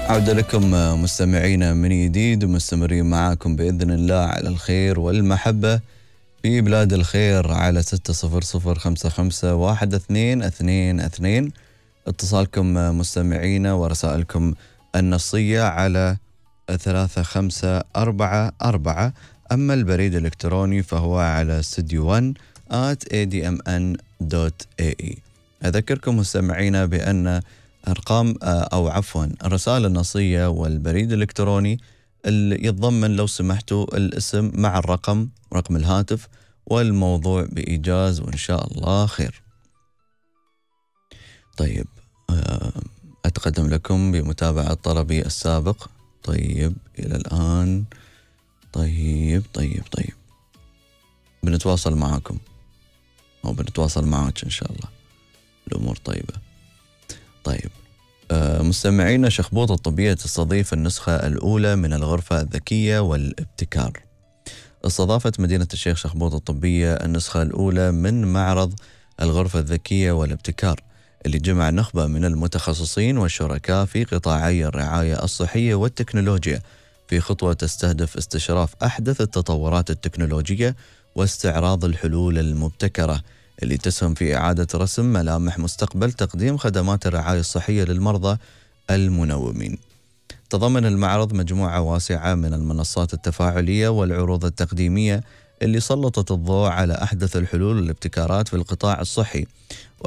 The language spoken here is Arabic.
عودة لكم مستمعينا من جديد، ومستمرين معاكم بإذن الله على الخير والمحبة في بلاد الخير على 600551222. اتصالكم مستمعينا ورسائلكم النصية على 3544. أما البريد الإلكتروني فهو على studio1@admn.ae. أذكركم مستمعينا بأن أرقام أو عفوا الرسائل النصية والبريد الإلكتروني اللي يتضمن لو سمحتوا الاسم مع رقم الهاتف والموضوع بإيجاز وإن شاء الله خير. طيب، أتقدم لكم بمتابعة طلبي السابق. طيب إلى الآن طيب بنتواصل معكم أو بنتواصل معك إن شاء الله، الأمور طيبة. طيب، مستمعينا، شخبوط الطبية تستضيف النسخة الأولى من الغرفة الذكية والابتكار. استضافت مدينة الشيخ شخبوط الطبية النسخة الأولى من معرض الغرفة الذكية والابتكار، اللي جمع نخبة من المتخصصين والشركاء في قطاعي الرعاية الصحية والتكنولوجيا، في خطوة تستهدف استشراف أحدث التطورات التكنولوجية واستعراض الحلول المبتكرة اللي تسهم في إعادة رسم ملامح مستقبل تقديم خدمات الرعاية الصحية للمرضى المنومين. تضمن المعرض مجموعة واسعة من المنصات التفاعلية والعروض التقديمية اللي سلطت الضوء على أحدث الحلول والابتكارات في القطاع الصحي،